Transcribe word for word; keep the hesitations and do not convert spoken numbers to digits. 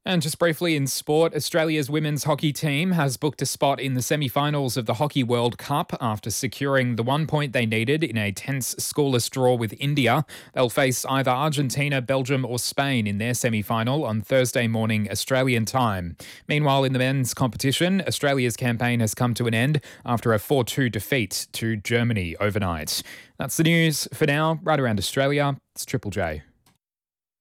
And just briefly in sport, Australia's women's hockey team has booked a spot in the semi-finals of the Hockey World Cup after securing the one point they needed in a tense scoreless draw with India. They'll face either Argentina, Belgium or Spain in their semi-final on Thursday morning Australian time. Meanwhile, in the men's competition, Australia's campaign has come to an end after a four two defeat to Germany overnight. That's the news for now, right around Australia. It's Triple J.